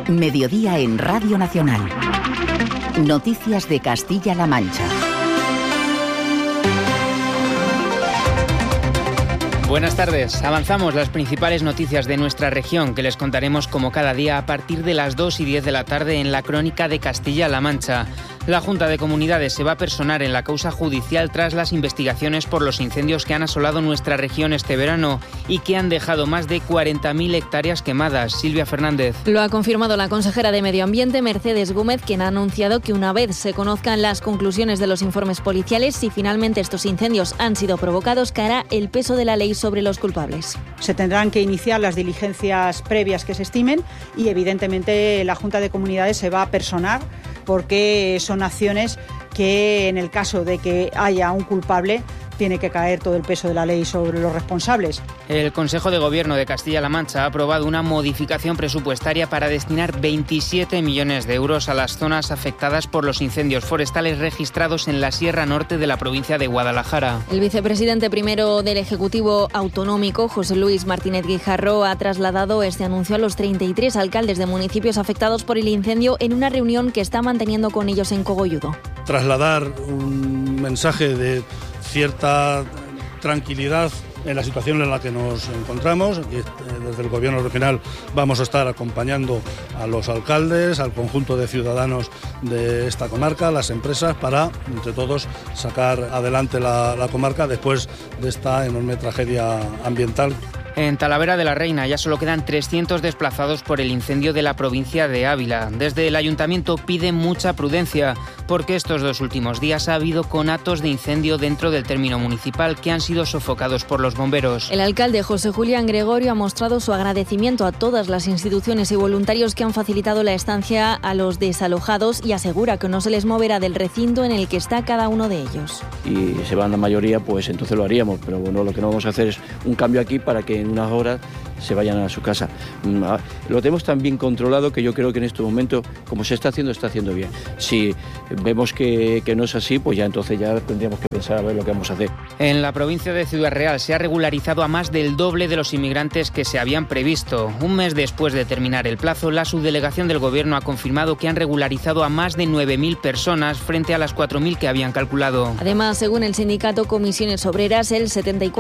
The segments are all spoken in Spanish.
Mediodía en Radio Nacional. Noticias de Castilla-La Mancha. Buenas tardes. Avanzamos las principales noticias de nuestra región que les contaremos como cada día a partir de las 2:10 de la tarde en la Crónica de Castilla-La Mancha. La Junta de Comunidades se va a personar en la causa judicial tras las investigaciones por los incendios que han asolado nuestra región este verano y que han dejado más de 40.000 hectáreas quemadas. Silvia Fernández. Lo ha confirmado la consejera de Medio Ambiente, Mercedes Gómez, quien ha anunciado que una vez se conozcan las conclusiones de los informes policiales, si finalmente estos incendios han sido provocados, caerá el peso de la ley sobre los culpables. Se tendrán que iniciar las diligencias previas que se estimen y, evidentemente, la Junta de Comunidades se va a personar porque son acciones que, en el caso de que haya un culpable, tiene que caer todo el peso de la ley sobre los responsables. El Consejo de Gobierno de Castilla-La Mancha ha aprobado una modificación presupuestaria para destinar 27 millones de euros a las zonas afectadas por los incendios forestales registrados en la Sierra Norte de la provincia de Guadalajara. El vicepresidente primero del Ejecutivo Autonómico, José Luis Martínez Guijarro, ha trasladado este anuncio a los 33 alcaldes de municipios afectados por el incendio en una reunión que está manteniendo con ellos en Cogolludo. Trasladar un mensaje de cierta tranquilidad en la situación en la que nos encontramos. Aquí, desde el Gobierno regional vamos a estar acompañando a los alcaldes, al conjunto de ciudadanos de esta comarca, las empresas, para, entre todos, sacar adelante la comarca después de esta enorme tragedia ambiental. En Talavera de la Reina ya solo quedan 300 desplazados por el incendio de la provincia de Ávila. Desde el ayuntamiento piden mucha prudencia porque estos 2 últimos días ha habido conatos de incendio dentro del término municipal que han sido sofocados por los bomberos. El alcalde José Julián Gregorio ha mostrado su agradecimiento a todas las instituciones y voluntarios que han facilitado la estancia a los desalojados y asegura que no se les moverá del recinto en el que está cada uno de ellos. Y se van la mayoría, pues entonces lo haríamos, pero bueno, lo que no vamos a hacer es un cambio aquí para que en unas horas se vayan a su casa. Lo tenemos tan bien controlado que yo creo que en este momento, como se está haciendo bien. Si vemos que no es así, pues ya entonces ya tendríamos que pensar a ver lo que vamos a hacer. En la provincia de Ciudad Real se ha regularizado a más del doble de los inmigrantes que se habían previsto. Un mes después de terminar el plazo, la subdelegación del Gobierno ha confirmado que han regularizado a más de 9.000 personas frente a las 4.000 que habían calculado. Además, según el sindicato Comisiones Obreras, el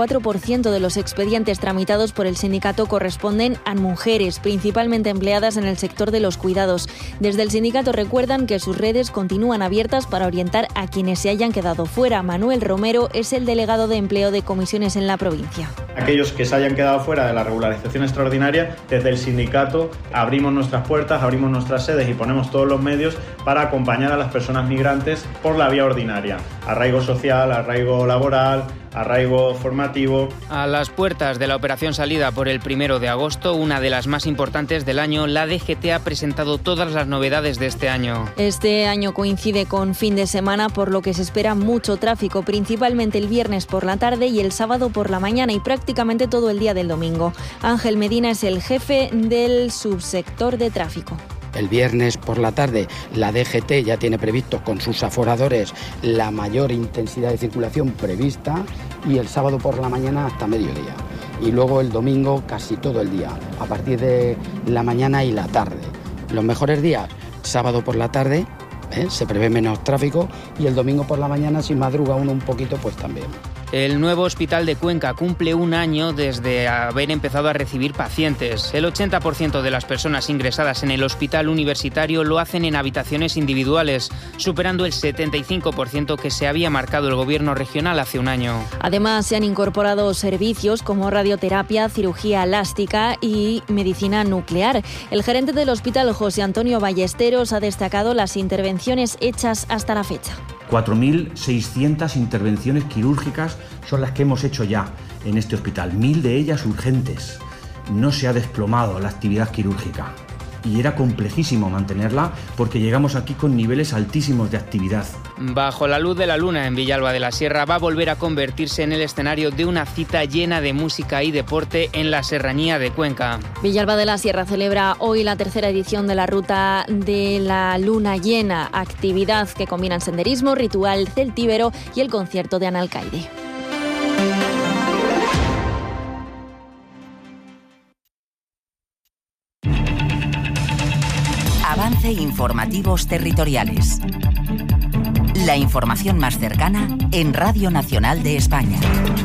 74% de los expedientes tramitados por el sindicato corresponden a mujeres, principalmente empleadas en el sector de los cuidados. Desde el sindicato recuerdan que sus redes continúan abiertas para orientar a quienes se hayan quedado fuera. Manuel Romero es el delegado de empleo de comisiones en la provincia. Aquellos que se hayan quedado fuera de la regularización extraordinaria, desde el sindicato abrimos nuestras puertas, abrimos nuestras sedes y ponemos todos los medios para acompañar a las personas migrantes por la vía ordinaria. Arraigo social, arraigo laboral, arraigo formativo. A las puertas de la operación salida por el 1 de agosto, una de las más importantes del año, la DGT ha presentado todas las novedades de este año. Este año coincide con fin de semana, por lo que se espera mucho tráfico, principalmente el viernes por la tarde y el sábado por la mañana y prácticamente todo el día del domingo. Ángel Medina es el jefe del subsector de tráfico. El viernes por la tarde la DGT ya tiene previsto con sus aforadores la mayor intensidad de circulación prevista y el sábado por la mañana hasta mediodía. Y luego el domingo casi todo el día, a partir de la mañana y la tarde. Los mejores días, sábado por la tarde, se prevé menos tráfico y el domingo por la mañana, si madruga uno un poquito, pues también. El nuevo hospital de Cuenca cumple un año desde haber empezado a recibir pacientes. El 80% de las personas ingresadas en el hospital universitario lo hacen en habitaciones individuales, superando el 75% que se había marcado el Gobierno regional hace un año. Además, se han incorporado servicios como radioterapia, cirugía elástica y medicina nuclear. El gerente del hospital, José Antonio Ballesteros, ha destacado las intervenciones hechas hasta la fecha. 4.600 intervenciones quirúrgicas son las que hemos hecho ya en este hospital, 1.000 de ellas urgentes. No se ha desplomado la actividad quirúrgica y era complejísimo mantenerla porque llegamos aquí con niveles altísimos de actividad. Bajo la luz de la luna en Villalba de la Sierra va a volver a convertirse en el escenario de una cita llena de música y deporte en la Serranía de Cuenca. Villalba de la Sierra celebra hoy la 3ª edición de la Ruta de la Luna Llena, actividad que combina el senderismo, ritual celtíbero y el concierto de Analcaide. Avance Informativos Territoriales. La información más cercana en Radio Nacional de España.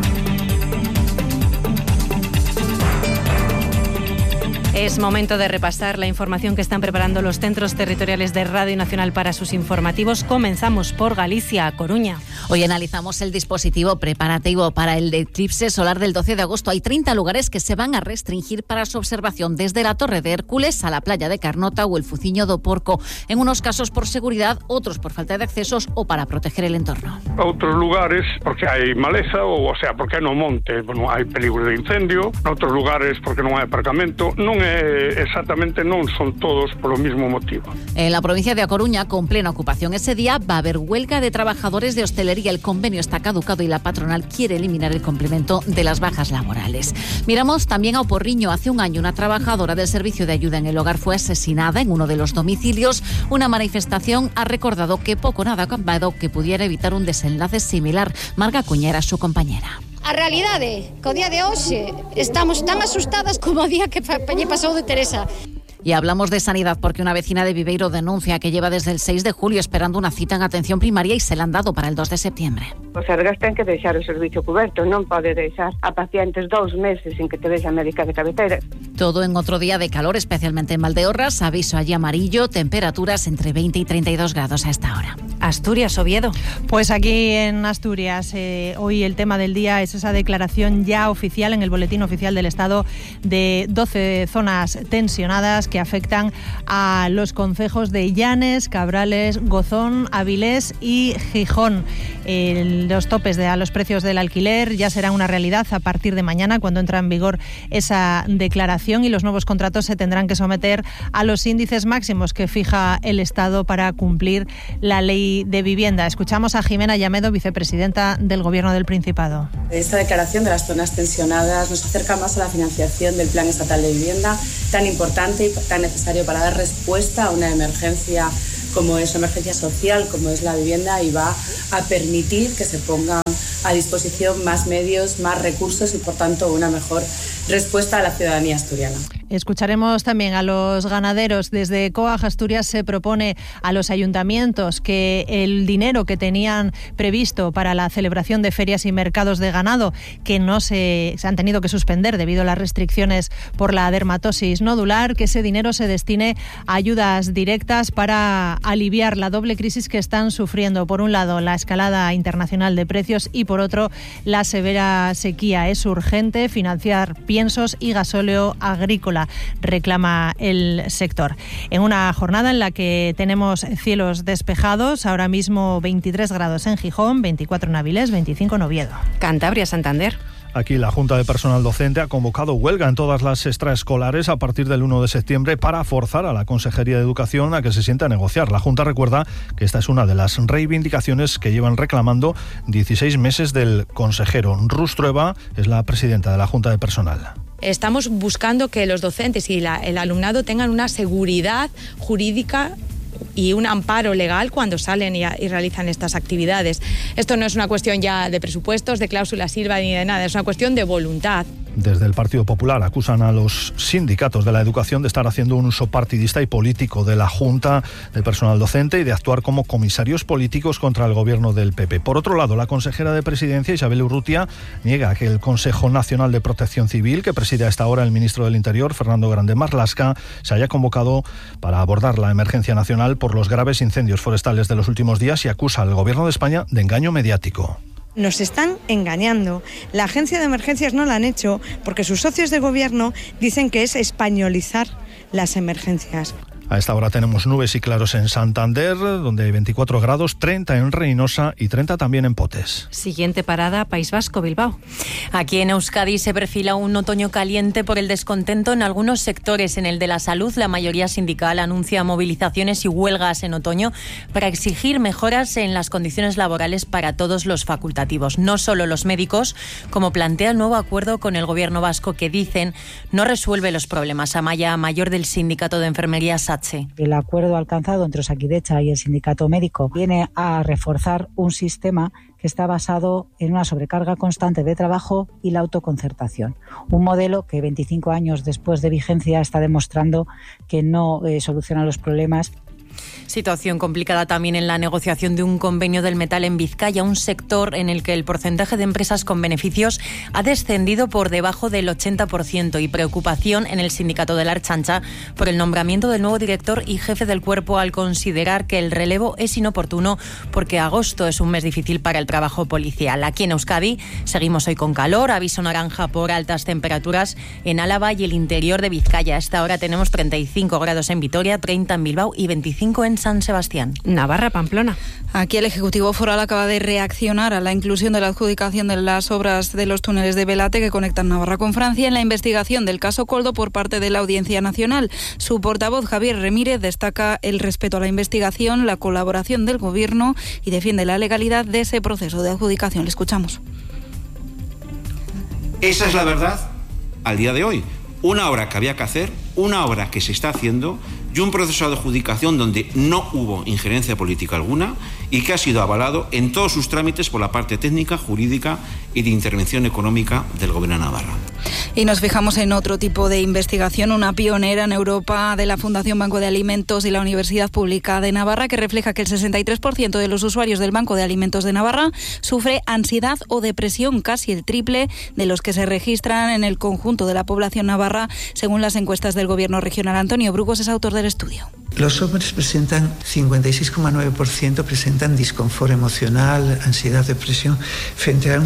Es momento de repasar la información que están preparando los centros territoriales de Radio Nacional para sus informativos. Comenzamos por Galicia, Coruña. Hoy analizamos el dispositivo preparativo para el eclipse solar del 12 de agosto. Hay 30 lugares que se van a restringir para su observación, desde la Torre de Hércules a la playa de Carnota o el Fuciño do Porco. En unos casos por seguridad, otros por falta de accesos o para proteger el entorno. Outros lugares porque hai maleza, o sea, porque no monte, bueno, hai peligro de incendio. Outros lugares porque non hai aparcamento. Exactamente non son todos por lo mismo motivo. En la provincia de A Coruña, con plena ocupación ese día, va a haber huelga de trabajadores de hostelería. El convenio está caducado y la patronal quiere eliminar el complemento de las bajas laborales. Miramos también a Oporriño. Hace un año una trabajadora del servicio de ayuda en el hogar fue asesinada en uno de los domicilios. Una manifestación ha recordado que poco nada ha cambiado que pudiera evitar un desenlace similar. Marga Cuñera, su compañera. A realidade, co día de hoxe, estamos tan asustadas como o día que lle pasou de Teresa. Y hablamos de sanidad porque una vecina de Viveiro denuncia que lleva desde el 6 de julio esperando una cita en atención primaria y se la han dado para el 2 de septiembre. Os Sergas ten que deixar o servicio cuberto, non pode deixar a pacientes 2 meses sin que te vexa médica de cabecera. Todo en otro día de calor, especialmente en Valdeorras. Aviso allí amarillo, temperaturas entre 20 y 32 grados a esta hora. Asturias, Oviedo. Pues aquí en Asturias, hoy el tema del día es esa declaración ya oficial en el Boletín Oficial del Estado de 12 zonas tensionadas que afectan a los concejos de Llanes, Cabrales, Gozón, Avilés y Gijón. Los topes a los precios del alquiler ya serán una realidad a partir de mañana, cuando entra en vigor esa declaración, y los nuevos contratos se tendrán que someter a los índices máximos que fija el Estado para cumplir la ley de vivienda. Escuchamos a Jimena Llamedo, vicepresidenta del Gobierno del Principado. Esta declaración de las zonas tensionadas nos acerca más a la financiación del Plan Estatal de Vivienda, tan importante y tan necesario para dar respuesta a una emergencia como es una emergencia social, como es la vivienda, y va a permitir que se pongan a disposición más medios, más recursos y, por tanto, una mejor respuesta a la ciudadanía asturiana. Escucharemos también a los ganaderos. Desde COAG Asturias se propone a los ayuntamientos que el dinero que tenían previsto para la celebración de ferias y mercados de ganado, que no se han tenido que suspender debido a las restricciones por la dermatosis nodular, que ese dinero se destine a ayudas directas para aliviar la doble crisis que están sufriendo. Por un lado, la escalada internacional de precios y, por otro, la severa sequía. Es urgente financiar piensos y gasóleo agrícola, reclama el sector. En una jornada en la que tenemos cielos despejados, ahora mismo 23 grados en Gijón, 24 en Avilés, 25 en Oviedo. Cantabria, Santander. Aquí la Junta de Personal Docente ha convocado huelga en todas las extraescolares a partir del 1 de septiembre para forzar a la Consejería de Educación a que se siente a negociar. La Junta recuerda que esta es una de las reivindicaciones que llevan reclamando 16 meses del consejero. Rus Trueba es la presidenta de la Junta de Personal. Estamos buscando que los docentes y el alumnado tengan una seguridad jurídica y un amparo legal cuando salen y realizan estas actividades. Esto no es una cuestión ya de presupuestos, de cláusulas IRBA ni de nada, es una cuestión de voluntad. Desde el Partido Popular acusan a los sindicatos de la educación de estar haciendo un uso partidista y político de la Junta de Personal Docente y de actuar como comisarios políticos contra el gobierno del PP. Por otro lado, la consejera de Presidencia, Isabel Urrutia, niega que el Consejo Nacional de Protección Civil, que preside a esta hora el ministro del Interior, Fernando Grande Marlaska, se haya convocado para abordar la emergencia nacional por los graves incendios forestales de los últimos días, y acusa al gobierno de España de engaño mediático. Nos están engañando. La agencia de emergencias no la han hecho porque sus socios de gobierno dicen que es españolizar las emergencias. A esta hora tenemos nubes y claros en Santander, donde hay 24 grados, 30 en Reynosa y 30 también en Potes. Siguiente parada, País Vasco, Bilbao. Aquí en Euskadi se perfila un otoño caliente por el descontento en algunos sectores. En el de la salud, la mayoría sindical anuncia movilizaciones y huelgas en otoño para exigir mejoras en las condiciones laborales para todos los facultativos, no solo los médicos, como plantea el nuevo acuerdo con el gobierno vasco, que dicen no resuelve los problemas. Amaya Mayor, del Sindicato de Enfermería Salud Satse. El acuerdo alcanzado entre Osakidetza y el sindicato médico viene a reforzar un sistema que está basado en una sobrecarga constante de trabajo y la autoconcertación. Un modelo que 25 años después de vigencia está demostrando que no soluciona los problemas. Situación complicada también en la negociación de un convenio del metal en Vizcaya, un sector en el que el porcentaje de empresas con beneficios ha descendido por debajo del 80% y preocupación en el sindicato de la Ertzaintza por el nombramiento del nuevo director y jefe del cuerpo al considerar que el relevo es inoportuno porque agosto es un mes difícil para el trabajo policial. Aquí en Euskadi seguimos hoy con calor, aviso naranja por altas temperaturas en Álava y el interior de Vizcaya. A esta hora tenemos 35 grados en Vitoria, 30 en Bilbao y 25 en San Sebastián. Navarra, Pamplona. Aquí el Ejecutivo Foral acaba de reaccionar a la inclusión de la adjudicación de las obras de los túneles de Belate que conectan Navarra con Francia en la investigación del caso Koldo por parte de la Audiencia Nacional. Su portavoz, Javier Remírez, destaca el respeto a la investigación, la colaboración del Gobierno y defiende la legalidad de ese proceso de adjudicación. Le escuchamos. Esa es la verdad al día de hoy. Una obra que había que hacer, una obra que se está haciendo y un proceso de adjudicación donde no hubo injerencia política alguna y que ha sido avalado en todos sus trámites por la parte técnica, jurídica y de intervención económica del Gobierno de Navarra. Y nos fijamos en otro tipo de investigación, una pionera en Europa de la Fundación Banco de Alimentos y la Universidad Pública de Navarra, que refleja que el 63% de los usuarios del Banco de Alimentos de Navarra sufre ansiedad o depresión, casi el triple de los que se registran en el conjunto de la población navarra, según las encuestas del Gobierno regional. Antonio Brugos es autor del estudio. Los hombres presentan 56,9% presentan disconfort emocional, ansiedad, depresión, frente a un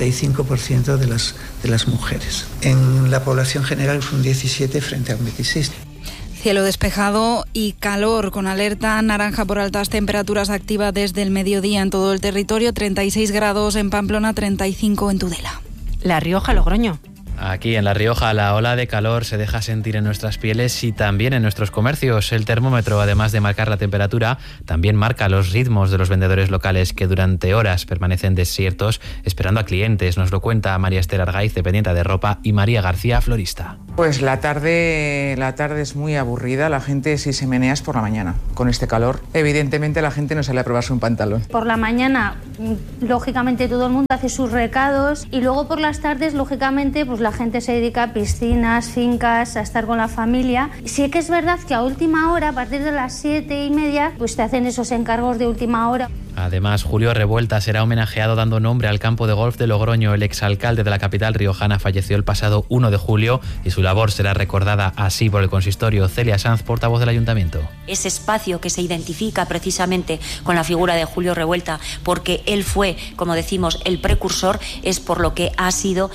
65% de las mujeres. En la población general es un 17 frente a un 26. Cielo despejado y calor, con alerta naranja por altas temperaturas activa desde el mediodía en todo el territorio, 36 grados en Pamplona, 35 en Tudela. La Rioja, Logroño. Aquí en La Rioja la ola de calor se deja sentir en nuestras pieles y también en nuestros comercios. El termómetro, además de marcar la temperatura, también marca los ritmos de los vendedores locales que durante horas permanecen desiertos esperando a clientes. Nos lo cuenta María Esther Argaiz, dependiente de ropa, y María García, florista. Pues la tarde es muy aburrida. La gente, si se menea, es por la mañana. Con este calor, evidentemente la gente no sale a probarse un pantalón. Por la mañana, lógicamente todo el mundo hace sus recados y luego por las tardes, lógicamente, pues la gente se dedica a piscinas, fincas, a estar con la familia. Sí que es verdad que a última hora, a partir de las 7:30, pues te hacen esos encargos de última hora. Además, Julio Revuelta será homenajeado dando nombre al campo de golf de Logroño. El exalcalde de la capital riojana falleció el pasado 1 de julio y su labor será recordada así por el consistorio. Celia Sanz, portavoz del ayuntamiento. Ese espacio que se identifica precisamente con la figura de Julio Revuelta, porque él fue, como decimos, el precursor, es por lo que ha sido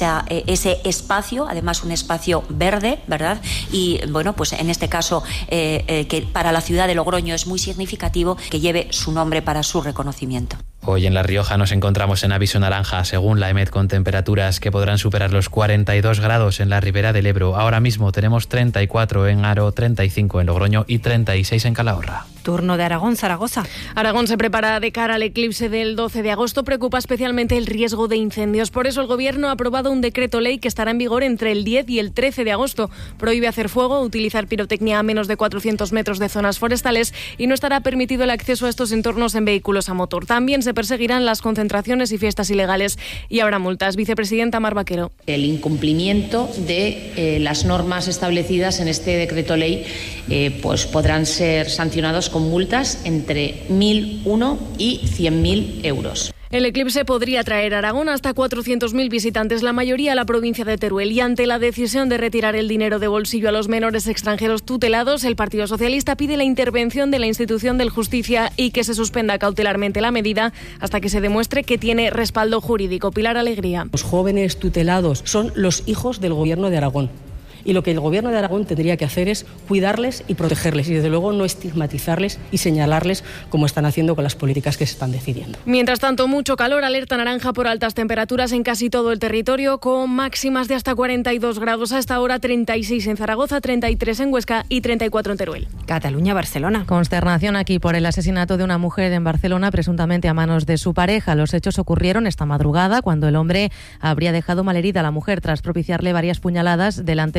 ese espacio, además un espacio verde, ¿verdad? Y bueno, pues en este caso, que para la ciudad de Logroño es muy significativo que lleve su nombre para su reconocimiento. Hoy en La Rioja nos encontramos en aviso naranja, según la EMET, con temperaturas que podrán superar los 42 grados en la ribera del Ebro. Ahora mismo tenemos 34 en Haro, 35 en Logroño y 36 en Calahorra. Turno de Aragón, Zaragoza. Aragón se prepara de cara al eclipse del 12 de agosto. Preocupa especialmente el riesgo de incendios. Por eso el Gobierno ha aprobado un decreto ley que estará en vigor entre el 10 y el 13 de agosto. Prohíbe hacer fuego, utilizar pirotecnia a menos de 400 metros de zonas forestales y no estará permitido el acceso a estos entornos en vehículos a motor. También se perseguirán las concentraciones y fiestas ilegales y habrá multas. Vicepresidenta Mar Vaquero. El incumplimiento de las normas establecidas en este decreto ley pues podrán ser sancionados con multas entre 1.001 y 100.000 euros. El eclipse podría traer a Aragón hasta 400.000 visitantes, la mayoría a la provincia de Teruel. Y ante la decisión de retirar el dinero de bolsillo a los menores extranjeros tutelados, el Partido Socialista pide la intervención de la institución del Justicia y que se suspenda cautelarmente la medida hasta que se demuestre que tiene respaldo jurídico. Pilar Alegría. Los jóvenes tutelados son los hijos del Gobierno de Aragón. Y lo que el Gobierno de Aragón tendría que hacer es cuidarles y protegerles y, desde luego, no estigmatizarles y señalarles como están haciendo con las políticas que se están decidiendo. Mientras tanto, mucho calor, alerta naranja por altas temperaturas en casi todo el territorio, con máximas de hasta 42 grados. A esta hora 36 en Zaragoza, 33 en Huesca y 34 en Teruel. Cataluña, Barcelona. Consternación aquí por el asesinato de una mujer en Barcelona, presuntamente a manos de su pareja. Los hechos ocurrieron esta madrugada cuando el hombre habría dejado malherida a la mujer tras propiciarle varias puñaladas delante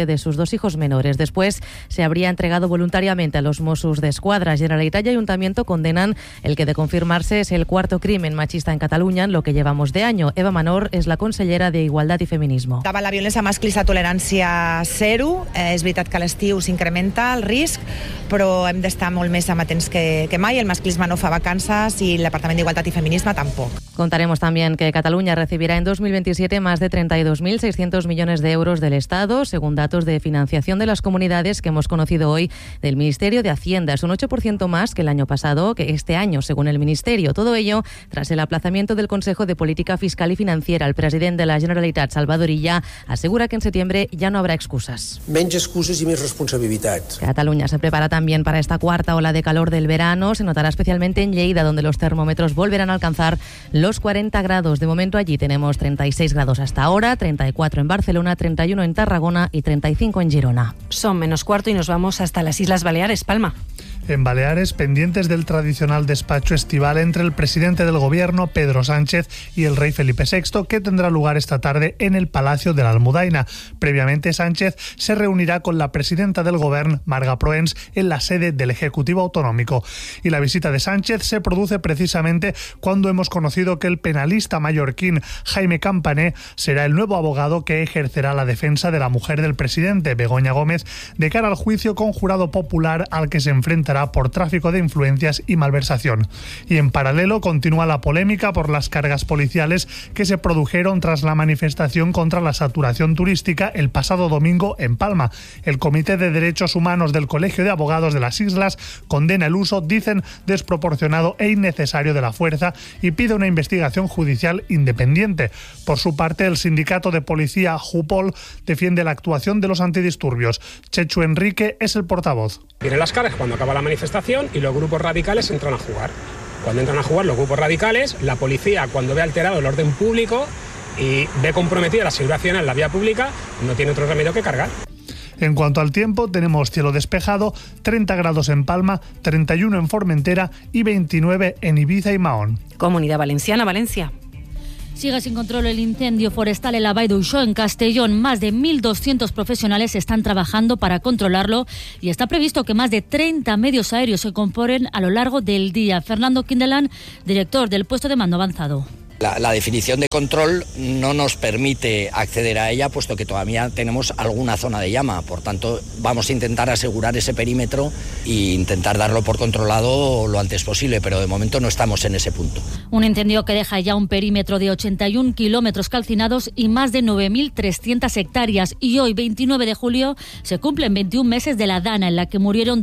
de sus 2 hijos menores. Después se habría entregado voluntariamente a los Mossos d'Esquadra. Generalitat y Ayuntamiento condenan el que, de confirmarse, es el 4º crimen machista en Cataluña en lo que llevamos de año. Eva Manor és la consellera d'Igualtat i Feminismo. Davant la violència masclista, tolerància zero. És veritat que a l'estiu s'incrementa el risc, però hem d'estar molt més amatents que mai. El masclisme no fa vacances y el Departamento de Igualdad y Feminismo tampoco. Contaremos también que Cataluña recibirá en 2027 más de 32.600 millones de euros del Estado, según datos de financiación de las comunidades que hemos conocido hoy del Ministerio de Hacienda. Es un 8% más que el año pasado, que este año, según el Ministerio. Todo ello tras el aplazamiento del Consejo de Política Fiscal y Financiera. El presidente de la Generalitat, Salvador Illa, asegura que en septiembre ya no habrá excusas. Menys excuses y més responsabilitat. Cataluña se prepara también para esta cuarta ola de calor del verano. Se notará especialmente en Lleida, donde los termómetros volverán a alcanzar los 40 grados. De momento allí tenemos 36 grados hasta ahora, 34 en Barcelona, 31 en Tarragona y 35 en Girona. Son -4 y nos vamos hasta las Islas Baleares. Palma. En Baleares, pendientes del tradicional despacho estival entre el presidente del Gobierno, Pedro Sánchez, y el rey Felipe VI, que tendrá lugar esta tarde en el Palacio de la Almudaina. Previamente, Sánchez se reunirá con la presidenta del Gobierno, Marga Proens, en la sede del Ejecutivo Autonómico. Y la visita de Sánchez se produce precisamente cuando hemos conocido que el penalista mallorquín Jaime Campané será el nuevo abogado que ejercerá la defensa de la mujer del presidente, Begoña Gómez, de cara al juicio con jurado popular al que se enfrentará por tráfico de influencias y malversación. Y en paralelo continúa la polémica por las cargas policiales que se produjeron tras la manifestación contra la saturación turística el pasado domingo en Palma. El Comité de Derechos Humanos del Colegio de Abogados de las Islas condena el uso, dicen, desproporcionado e innecesario de la fuerza y pide una investigación judicial independiente. Por su parte, el sindicato de policía Jupol defiende la actuación de los antidisturbios. Chechu Enrique es el portavoz. Vienen las cargas cuando acaba la manifestación y los grupos radicales entran a jugar. Cuando entran a jugar los grupos radicales, la policía, cuando ve alterado el orden público y ve comprometida la seguridad ciudadana en la vía pública, no tiene otro remedio que cargar. En cuanto al tiempo, tenemos cielo despejado, 30 grados en Palma, 31 en Formentera y 29 en Ibiza y Mahón. Comunidad Valenciana, Valencia. Sigue sin control el incendio forestal en la Vall d'Uixó, en Castellón. Más de 1.200 profesionales están trabajando para controlarlo y está previsto que más de 30 medios aéreos se incorporen a lo largo del día. Fernando Quindelán, director del puesto de mando avanzado. La definición de control no nos permite acceder a ella, puesto que todavía tenemos alguna zona de llama. Por tanto, vamos a intentar asegurar ese perímetro e intentar darlo por controlado lo antes posible, pero de momento no estamos en ese punto. Un incendio que deja ya un perímetro de 81 kilómetros calcinados y más de 9.300 hectáreas. Y hoy, 29 de julio, se cumplen 21 meses de la Dana, en la que murieron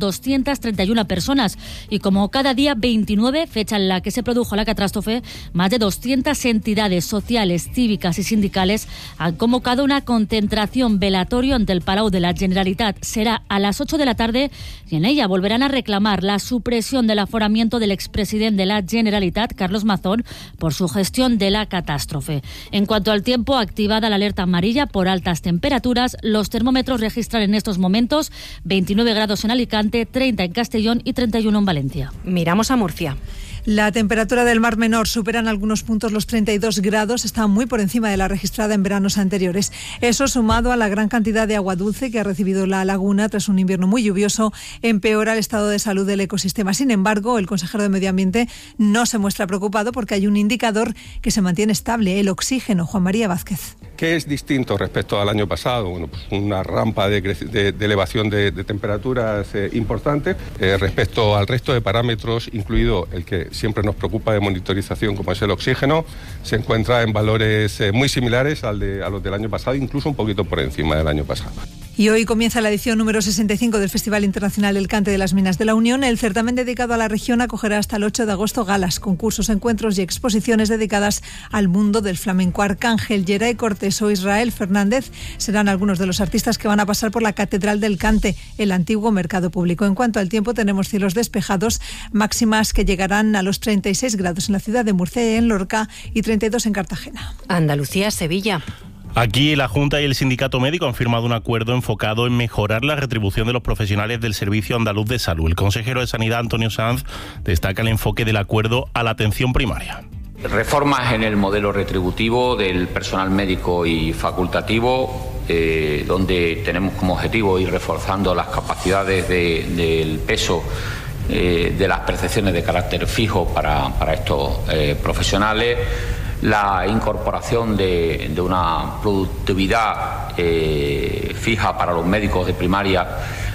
231 personas. Y como cada día 29, fecha en la que se produjo la catástrofe, más de 200 entidades sociales, cívicas y sindicales han convocado una concentración velatorio ante el Palau de la Generalitat. Será a las 8 de la tarde y en ella volverán a reclamar la supresión del aforamiento del expresidente de la Generalitat, Carlos Mazón, por su gestión de la catástrofe. En cuanto al tiempo, activada la alerta amarilla por altas temperaturas, los termómetros registran en estos momentos 29 grados en Alicante, 30 en Castellón y 31 en Valencia. Miramos a Murcia. La temperatura del Mar Menor supera en algunos puntos los 32 grados, está muy por encima de la registrada en veranos anteriores. Eso, sumado a la gran cantidad de agua dulce que ha recibido la laguna tras un invierno muy lluvioso, empeora el estado de salud del ecosistema. Sin embargo, el consejero de Medio Ambiente no se muestra preocupado porque hay un indicador que se mantiene estable, el oxígeno. Juan María Vázquez. ¿Qué es distinto respecto al año pasado? Bueno, pues una rampa de elevación de temperaturas importante respecto al resto de parámetros, incluido el que siempre nos preocupa de monitorización, como es el oxígeno, se encuentra en valores muy similares a los del año pasado, incluso un poquito por encima del año pasado. Y hoy comienza la edición número 65 del Festival Internacional del Cante de las Minas de la Unión. El certamen dedicado a la región acogerá hasta el 8 de agosto galas, concursos, encuentros y exposiciones dedicadas al mundo del flamenco. Arcángel, Geray Cortés o Israel Fernández serán algunos de los artistas que van a pasar por la Catedral del Cante, el antiguo mercado público. En cuanto al tiempo, tenemos cielos despejados, máximas que llegarán a los 36 grados en la ciudad de Murcia y en Lorca y 32 en Cartagena. Andalucía, Sevilla. Aquí la Junta y el Sindicato Médico han firmado un acuerdo enfocado en mejorar la retribución de los profesionales del Servicio Andaluz de Salud. El consejero de Sanidad, Antonio Sanz, destaca el enfoque del acuerdo a la atención primaria. Reformas en el modelo retributivo del personal médico y facultativo, donde tenemos como objetivo ir reforzando las capacidades del peso de las percepciones de carácter fijo para estos profesionales, la incorporación de una productividad fija para los médicos de primaria.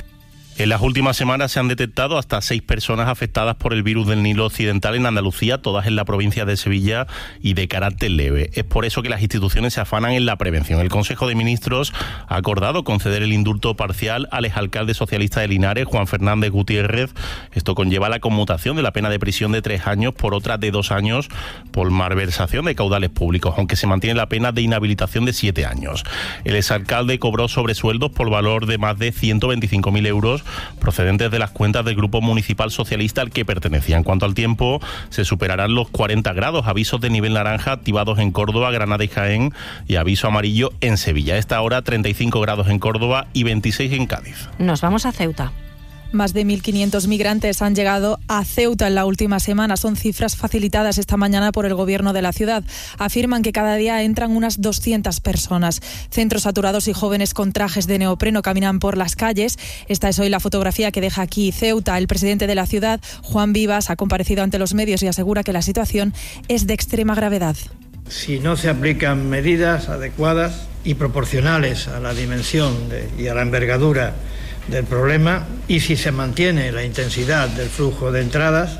En las últimas semanas se han detectado hasta 6 personas afectadas por el virus del Nilo Occidental en Andalucía, todas en la provincia de Sevilla y de carácter leve. Es por eso que las instituciones se afanan en la prevención. El Consejo de Ministros ha acordado conceder el indulto parcial al exalcalde socialista de Linares, Juan Fernández Gutiérrez. Esto conlleva la conmutación de la pena de prisión de 3 años por otra de 2 años por malversación de caudales públicos, aunque se mantiene la pena de inhabilitación de 7 años. El exalcalde cobró sobresueldos por valor de más de 125.000 euros procedentes de las cuentas del Grupo Municipal Socialista al que pertenecía. En cuanto al tiempo, se superarán los 40 grados, avisos de nivel naranja activados en Córdoba, Granada y Jaén y aviso amarillo en Sevilla. A esta hora 35 grados en Córdoba y 26 en Cádiz. Nos vamos a Ceuta. Más de 1.500 migrantes han llegado a Ceuta en la última semana. Son cifras facilitadas esta mañana por el gobierno de la ciudad. Afirman que cada día entran unas 200 personas. Centros saturados y jóvenes con trajes de neopreno caminan por las calles. Esta es hoy la fotografía que deja aquí Ceuta. El presidente de la ciudad, Juan Vivas, ha comparecido ante los medios y asegura que la situación es de extrema gravedad. Si no se aplican medidas adecuadas y proporcionales a la dimensión y a la envergadura del problema, y si se mantiene la intensidad del flujo de entradas,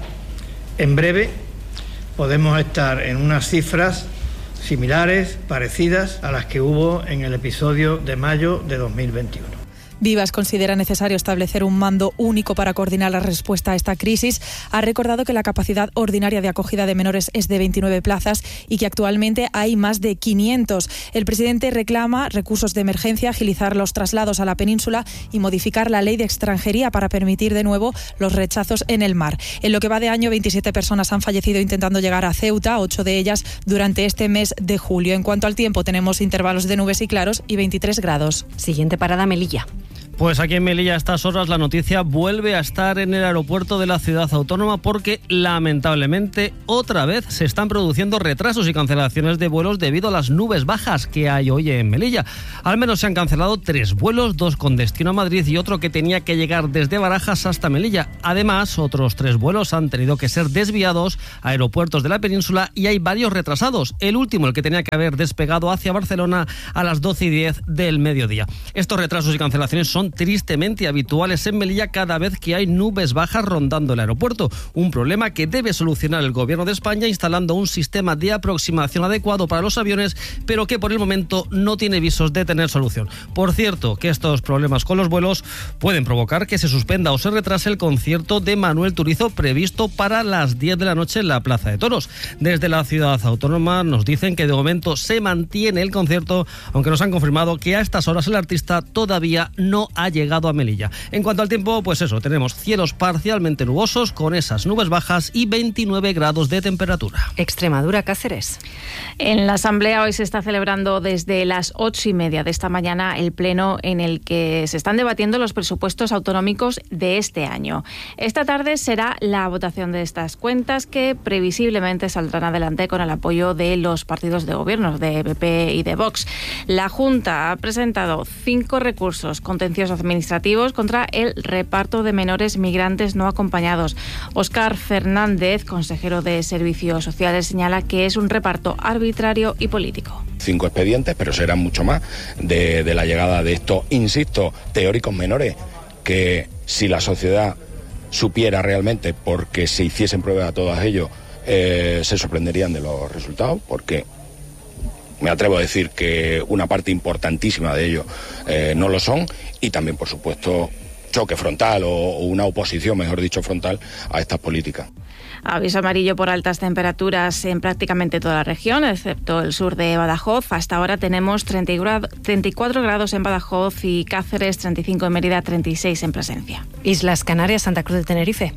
en breve podemos estar en unas cifras similares, parecidas a las que hubo en el episodio de mayo de 2021. Vivas considera necesario establecer un mando único para coordinar la respuesta a esta crisis. Ha recordado que la capacidad ordinaria de acogida de menores es de 29 plazas y que actualmente hay más de 500. El presidente reclama recursos de emergencia, agilizar los traslados a la península y modificar la ley de extranjería para permitir de nuevo los rechazos en el mar. En lo que va de año, 27 personas han fallecido intentando llegar a Ceuta, 8 de ellas durante este mes de julio. En cuanto al tiempo, tenemos intervalos de nubes y claros y 23 grados. Siguiente parada, Melilla. Pues aquí en Melilla a estas horas la noticia vuelve a estar en el aeropuerto de la ciudad autónoma porque lamentablemente otra vez se están produciendo retrasos y cancelaciones de vuelos debido a las nubes bajas que hay hoy en Melilla. Al menos se han cancelado 3 vuelos, 2 con destino a Madrid y otro que tenía que llegar desde Barajas hasta Melilla. Además, otros 3 vuelos han tenido que ser desviados a aeropuertos de la península y hay varios retrasados. El último, el que tenía que haber despegado hacia Barcelona a las 12:10 del mediodía. Estos retrasos y cancelaciones son tristemente habituales en Melilla cada vez que hay nubes bajas rondando el aeropuerto. Un problema que debe solucionar el Gobierno de España instalando un sistema de aproximación adecuado para los aviones, pero que por el momento no tiene visos de tener solución. Por cierto, que estos problemas con los vuelos pueden provocar que se suspenda o se retrase el concierto de Manuel Turizo previsto para las 10 de la noche en la Plaza de Toros. Desde la ciudad autónoma nos dicen que de momento se mantiene el concierto, aunque nos han confirmado que a estas horas el artista todavía no ha llegado a Melilla. En cuanto al tiempo, pues eso, tenemos cielos parcialmente nubosos con esas nubes bajas y 29 grados de temperatura. Extremadura, Cáceres. En la Asamblea hoy se está celebrando desde las 8:30 de esta mañana el pleno en el que se están debatiendo los presupuestos autonómicos de este año. Esta tarde será la votación de estas cuentas que previsiblemente saldrán adelante con el apoyo de los partidos de gobierno, de PP y de Vox. La Junta ha presentado 5 recursos contenciosos administrativos contra el reparto de menores migrantes no acompañados. Óscar Fernández, consejero de Servicios Sociales, señala que es un reparto arbitrario y político. 5 expedientes, pero serán mucho más de la llegada de estos, insisto, teóricos menores, que si la sociedad supiera realmente, porque se hiciesen pruebas a todos ellos, se sorprenderían de los resultados, porque me atrevo a decir que una parte importantísima de ellos no lo son, y también, por supuesto, choque frontal o una oposición, mejor dicho, frontal a estas políticas. Aviso amarillo por altas temperaturas en prácticamente toda la región, excepto el sur de Badajoz. Hasta ahora tenemos 34 grados en Badajoz y Cáceres, 35 en Mérida, 36 en Plasencia. Islas Canarias, Santa Cruz de Tenerife.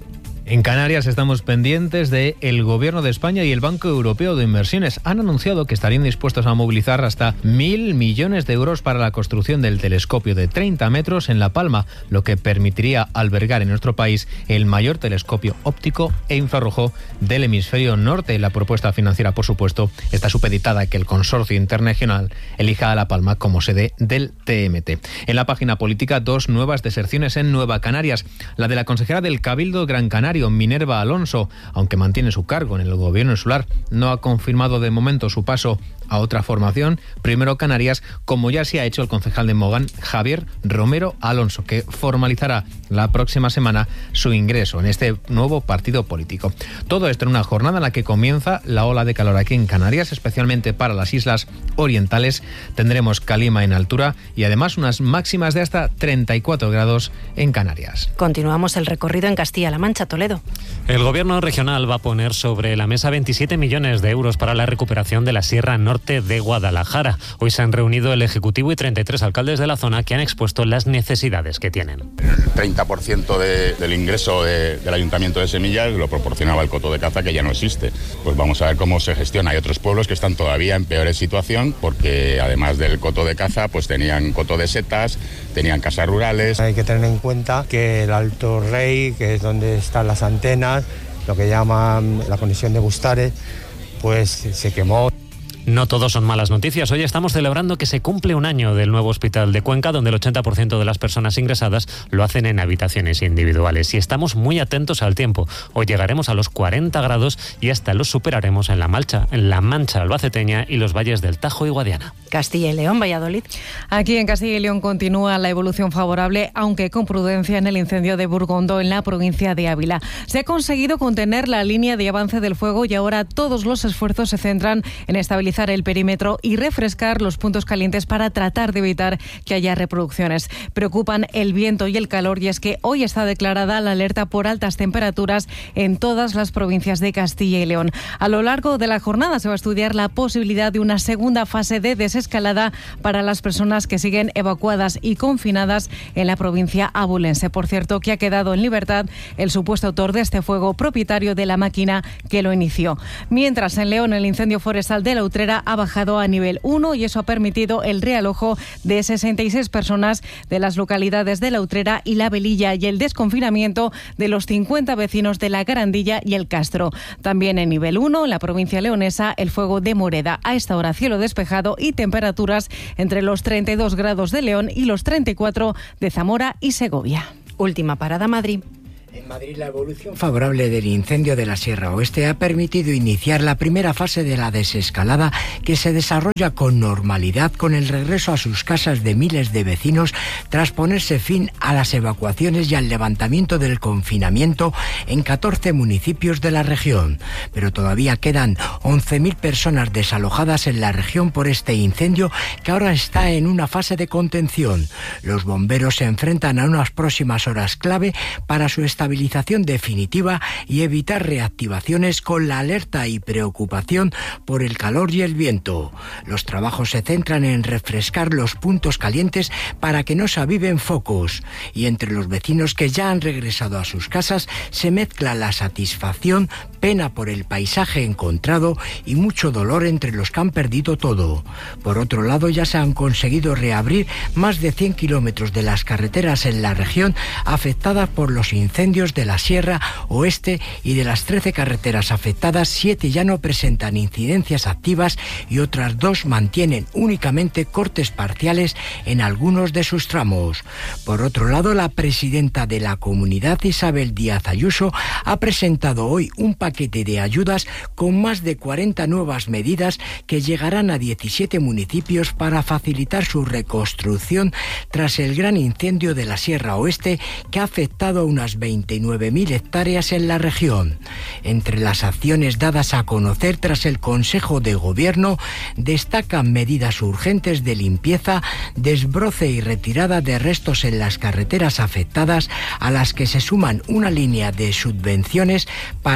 En Canarias estamos pendientes de el Gobierno de España y el Banco Europeo de Inversiones. Han anunciado que estarían dispuestos a movilizar hasta 1.000 millones de euros para la construcción del telescopio de 30 metros en La Palma, lo que permitiría albergar en nuestro país el mayor telescopio óptico e infrarrojo del hemisferio norte. La propuesta financiera, por supuesto, está supeditada a que el consorcio internacional elija a La Palma como sede del TMT. En la página política, 2 nuevas deserciones en Nueva Canarias. La de la consejera del Cabildo Gran Canario, Minerva Alonso, aunque mantiene su cargo en el gobierno insular, no ha confirmado de momento su paso a otra formación, Primero Canarias, como ya se ha hecho el concejal de Mogán, Javier Romero Alonso, que formalizará la próxima semana su ingreso en este nuevo partido político. Todo esto en una jornada en la que comienza la ola de calor aquí en Canarias, especialmente para las islas orientales. Tendremos calima en altura y además unas máximas de hasta 34 grados en Canarias. Continuamos el recorrido en Castilla-La Mancha, Toledo. El gobierno regional va a poner sobre la mesa 27 millones de euros para la recuperación de la Sierra Norte de Guadalajara. Hoy se han reunido el Ejecutivo y 33 alcaldes de la zona que han expuesto las necesidades que tienen. El 30% del ingreso del Ayuntamiento de Semillas lo proporcionaba el coto de caza, que ya no existe. Pues vamos a ver cómo se gestiona. Hay otros pueblos que están todavía en peor situación porque además del coto de caza pues tenían coto de setas, tenían casas rurales. Hay que tener en cuenta que el Alto Rey, que es donde están las antenas, lo que llaman la conexión de Bustares, pues se quemó. No todos son malas noticias. Hoy estamos celebrando que se cumple un año del nuevo hospital de Cuenca, donde el 80% de las personas ingresadas lo hacen en habitaciones individuales. Y estamos muy atentos al tiempo. Hoy llegaremos a los 40 grados y hasta los superaremos en la Mancha albaceteña y los valles del Tajo y Guadiana. Castilla y León, Valladolid. Aquí en Castilla y León continúa la evolución favorable, aunque con prudencia, en el incendio de Burgondo, en la provincia de Ávila. Se ha conseguido contener la línea de avance del fuego y ahora todos los esfuerzos se centran en estabilizar el perímetro y refrescar los puntos calientes para tratar de evitar que haya reproducciones. Preocupan el viento y el calor, y es que hoy está declarada la alerta por altas temperaturas en todas las provincias de Castilla y León. A lo largo de la jornada se va a estudiar la posibilidad de una segunda fase de desescalada para las personas que siguen evacuadas y confinadas en la provincia abulense. Por cierto, que ha quedado en libertad el supuesto autor de este fuego, propietario de la máquina que lo inició. Mientras, en León, el incendio forestal de la Utrera ha bajado a nivel 1 y eso ha permitido el realojo de 66 personas de las localidades de La Utrera y La Velilla y el desconfinamiento de los 50 vecinos de La Garandilla y El Castro. También en nivel 1, en la provincia leonesa, el fuego de Moreda. A esta hora, cielo despejado y temperaturas entre los 32 grados de León y los 34 de Zamora y Segovia. Última parada, Madrid. En Madrid, la evolución favorable del incendio de la Sierra Oeste ha permitido iniciar la primera fase de la desescalada, que se desarrolla con normalidad con el regreso a sus casas de miles de vecinos tras ponerse fin a las evacuaciones y al levantamiento del confinamiento en 14 municipios de la región. Pero todavía quedan 11.000 personas desalojadas en la región por este incendio, que ahora está en una fase de contención. Los bomberos se enfrentan a unas próximas horas clave para su estabilización definitiva y evitar reactivaciones, con la alerta y preocupación por el calor y el viento. Los trabajos se centran en refrescar los puntos calientes para que no se aviven focos, y entre los vecinos que ya han regresado a sus casas se mezcla la satisfacción, pena por el paisaje encontrado y mucho dolor entre los que han perdido todo. Por otro lado, ya se han conseguido reabrir más de 100 kilómetros de las carreteras en la región afectadas por los incendios de la Sierra Oeste, y de las 13 carreteras afectadas, 7 ya no presentan incidencias activas y otras 2 mantienen únicamente cortes parciales en algunos de sus tramos. Por otro lado, la presidenta de la comunidad, Isabel Díaz Ayuso, ha presentado hoy un paquete de ayudas con más de 40 nuevas medidas que llegarán a 17 municipios para facilitar su reconstrucción tras el gran incendio de la Sierra Oeste, que ha afectado a unas 29.000 hectáreas en la región. Entre las acciones dadas a conocer tras el Consejo de Gobierno destacan medidas urgentes de limpieza, desbroce y retirada de restos en las carreteras afectadas, a las que se suman una línea de subvenciones para autónomos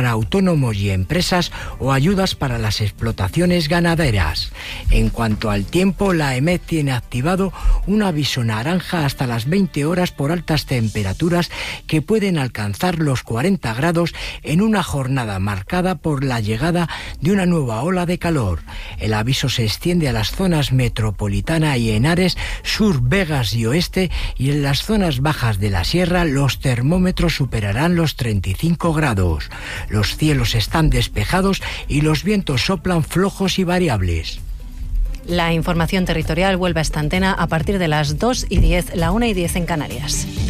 autónomos y empresas o ayudas para las explotaciones ganaderas. En cuanto al tiempo, la EMET tiene activado un aviso naranja hasta las 20 horas por altas temperaturas que pueden alcanzar los 40 grados en una jornada marcada por la llegada de una nueva ola de calor. El aviso se extiende a las zonas metropolitana y Henares, sur, Vegas y oeste, y en las zonas bajas de la sierra los termómetros superarán los 35 grados. Los cielos están despejados y los vientos soplan flojos y variables. La información territorial vuelve a esta antena a partir de las 2:10, la 1:10 en Canarias.